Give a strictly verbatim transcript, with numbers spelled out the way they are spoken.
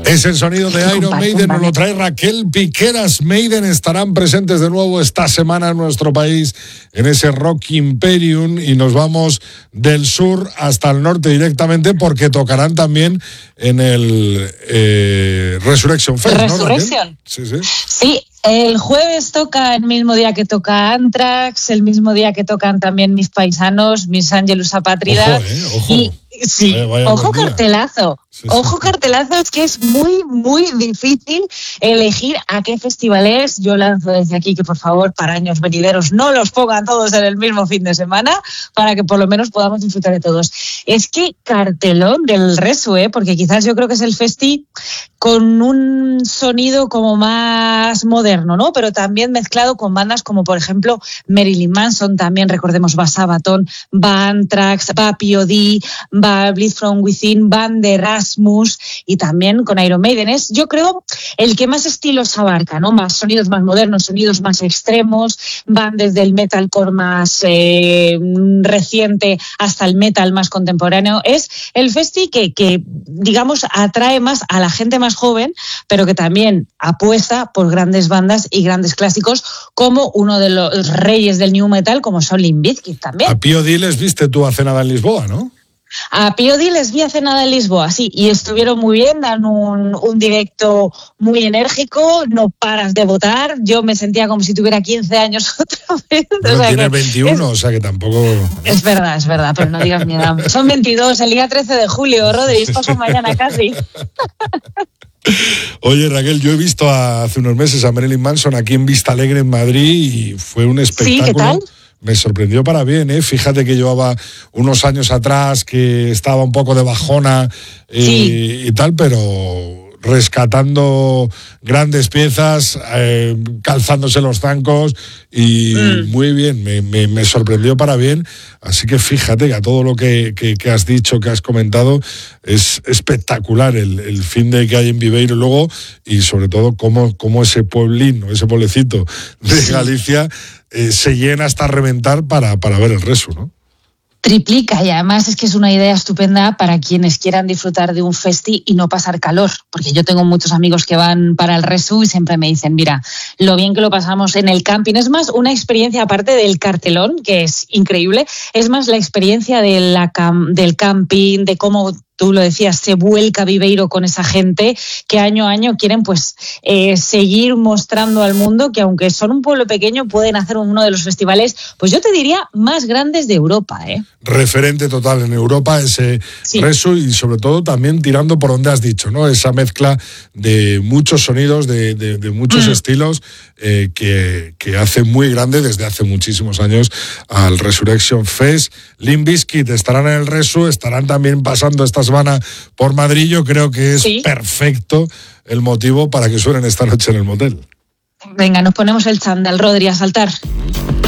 Es el sonido de Iron Maiden, nos lo trae Raquel Piqueras. Maiden estarán presentes de nuevo esta semana en nuestro país, en ese Rock Imperium, y nos vamos del sur hasta el norte directamente, porque tocarán también en el eh, Resurrection Fest, ¿no, Resurrection. Sí, sí. Sí. El jueves toca el mismo día que toca Anthrax, el mismo día que tocan también mis paisanos, mis Angelus Apátrida. Ojo, eh, ojo. Y, sí, vaya, vaya ojo cartelazo. Sí, sí. Ojo cartelazo, es que es muy, muy difícil elegir a qué festivales. Yo lanzo desde aquí que por favor para años venideros no los pongan todos en el mismo fin de semana, para que por lo menos podamos disfrutar de todos. Es que cartelón del Resu, ¿eh? Porque quizás yo creo que es el festi con un sonido como más moderno, ¿no? Pero también mezclado con bandas como por ejemplo Marilyn Manson, también recordemos va Sabaton, va Anthrax, va P O D, va Bleed From Within, van The Erasmus, y también con Iron Maiden. Es, yo creo, el que más estilos abarca, ¿no? Más sonidos más modernos, sonidos más extremos, van desde el metalcore más eh, reciente hasta el metal más contemporáneo. Es el festi que, que, digamos, atrae más a la gente más joven, pero que también apuesta por grandes bandas y grandes clásicos, como uno de los reyes del new metal, como son Limp Bizkit también. A P O D les viste tú hace nada en Lisboa, ¿no? A P O D les vi hace nada en Lisboa, sí, y estuvieron muy bien, dan un, un directo muy enérgico, no paras de votar. Yo me sentía como si tuviera quince años otra vez. Bueno, o sea tienes veintiuno, es, o sea que tampoco... Es verdad, es verdad, pero no digas mi edad. Son veintidós, el día trece de julio, Rodri, es paso mañana casi. Oye, Raquel, yo he visto a, hace unos meses a Marilyn Manson aquí en Vista Alegre, en Madrid, y fue un espectáculo. ¿Sí? ¿Qué tal? Me sorprendió para bien, ¿eh? Fíjate que llevaba unos años atrás que estaba un poco de bajona eh, sí. y tal, pero rescatando grandes piezas, eh, calzándose los zancos y mm. muy bien, me, me, me sorprendió para bien. Así que fíjate que a todo lo que, que, que has dicho, que has comentado, es espectacular el, el fin de que hay en Viveiro luego, y sobre todo cómo, cómo ese pueblino, ese pueblecito de Galicia eh, se llena hasta reventar para, para ver el Resu, ¿no? Triplica, y además es que es una idea estupenda para quienes quieran disfrutar de un festi y no pasar calor, porque yo tengo muchos amigos que van para el Resu y siempre me dicen, mira, lo bien que lo pasamos en el camping. Es más una experiencia, aparte del cartelón, que es increíble, es más la experiencia de la cam- del camping, de cómo tú lo decías, se vuelca Viveiro con esa gente que año a año quieren pues eh, seguir mostrando al mundo que aunque son un pueblo pequeño pueden hacer uno de los festivales, pues yo te diría, más grandes de Europa, ¿eh? Referente total en Europa ese sí. Resu, y sobre todo también tirando por donde has dicho, ¿no? Esa mezcla de muchos sonidos, de, de, de muchos mm. estilos eh, que, que hace muy grande desde hace muchísimos años al Resurrection Fest. Limp Bizkit estarán en el Resu, estarán también pasando esta semana por Madrid. Yo creo que es ¿Sí? perfecto el motivo para que suenen esta noche en el motel. Venga, nos ponemos el chándal, Rodri, a saltar.